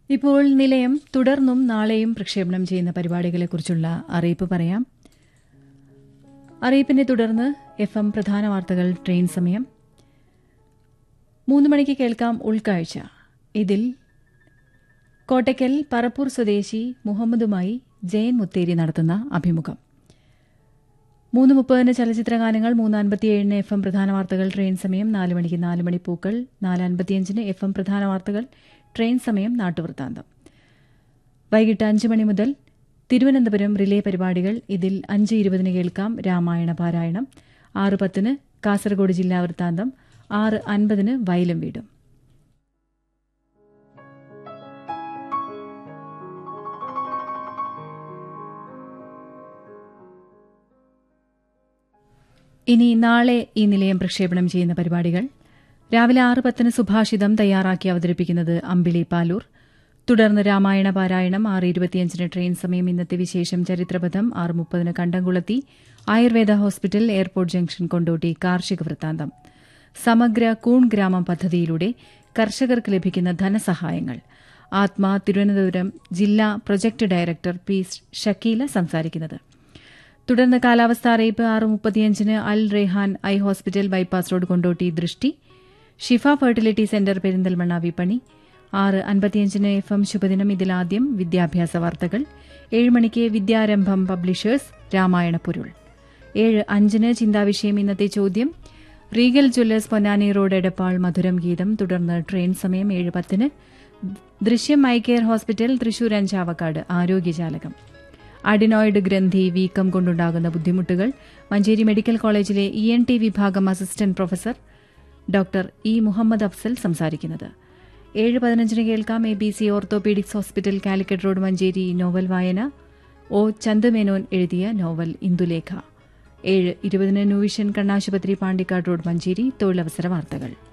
ഇപ്പോൾ നിലയം തുടർന്നും നാളെയും പ്രക്ഷേപണം ചെയ്യുന്ന പരിപാടികളെക്കുറിച്ചുള്ള അറിയിപ്പ് പറയാം. അറിയിപ്പിനെ തുടർന്ന് FM പ്രധാന വാർത്തകൾ, ട്രെയിൻ സമയം. 3 മണിക്ക് കേൾക്കാം ഉൾക്കാഴ്ച. ഇതിൽ കോട്ടയ്ക്കൽ പറപ്പൂർ സ്വദേശി മുഹമ്മദുമായി ജയൻ മുത്തേരി നടത്തുന്ന അഭിമുഖം. 3:30 ചലച്ചിത്രഗാനങ്ങൾ, 3:57 FM പ്രധാന വാർത്തകൾ, ട്രെയിൻ സമയം. 4 മണിക്ക് 4 മണിപ്പൂക്കൾ, 4:55 FM പ്രധാന വാർത്തകൾ, ട്രെയിൻ സമയം, നാട്ടുവൃത്താന്തം. വൈകിട്ട് 5 മണി മുതൽ തിരുവനന്തപുരം റിലേ പരിപാടികൾ. ഇതിൽ 5:20 കേൾക്കാം രാമായണ പാരായണം, 6:10 കാസർഗോഡ് ജില്ലാ വൃത്താന്തം, 6:50 വയലും വീടും. ഇനി നാളെ ഈ നിലയം പ്രക്ഷേപണം ചെയ്യുന്ന പരിപാടികൾ. രാവിലെ 6:10 സുഭാഷിതം തയ്യാറാക്കി അവതരിപ്പിക്കുന്നത് അമ്പിളി പാലൂർ. തുടർന്ന് രാമായണ പാരായണം, 6:25 ട്രെയിൻ സമയം. ഇന്നത്തെ വിശേഷം ചരിത്രപഥം, 6:30 കണ്ടംകുളത്തി Ayurveda hospital, airport junction, Kondotty കാർഷിക വൃത്താന്തം. സമഗ്ര കൂൺ ഗ്രാമം പദ്ധതിയിലൂടെ കർഷകർക്ക് ലഭിക്കുന്ന ധനസഹായങ്ങൾ. ആത്മ തിരുവനന്തപുരം ജില്ലാ പ്രൊജക്ട് ഡയറക്ടർ പി ഷക്കീല സംസാരിക്കുന്നത്. തുടർന്ന് കാലാവസ്ഥാ അറിയിപ്പ്, 6:35 അൽ Rehan eye hospital, bypass road, Kondotty ദൃഷ്ടി. ഷിഫ ഫെർട്ടിലിറ്റി സെന്റർ, പെരിന്തൽമണ്ണ വിപണി. 6:55 FM ശുഭദിനം. ഇതിലാദ്യം വിദ്യാഭ്യാസ വാർത്തകൾ. 7 മണിക്ക് വിദ്യാരംഭം പബ്ലിഷേഴ്സ്, രാമായണ പൊരുൾ. 7:05 ചിന്താവിഷയം, ഇന്നത്തെ ചോദ്യം. Regal Jewellers, Ponnani road, Edappal, മധുരം ഗീതം. തുടർന്ന് ട്രെയിൻ സമയം. 7:10 ദൃശ്യം eye care hospital, Thrissur അഞ്ചാവക്കാട്, ആരോഗ്യജാലകം. Adenoid ഗ്രന്ഥി വീക്കം കൊണ്ടുണ്ടാകുന്ന ബുദ്ധിമുട്ടുകൾ. മഞ്ചേരി മെഡിക്കൽ കോളേജിലെ ENT വിഭാഗം assistant professor doctor E Muhammad Afsal സംസാരിക്കുന്നത്. 7:15 കേൾക്കാം ABC orthopaedics hospital, Calicut road, Manjeri. Novel വായന O ചന്ദമേനോൻ എഴുതിയ നോവൽ ഇന്ദുലേഖ. 7:20 ന്യൂവിഷൻ കണ്ണാശുപത്രി, പാണ്ടിക്കാട് റോഡ്, മഞ്ചേരി. തൊഴിലവസര വാർത്തകൾ.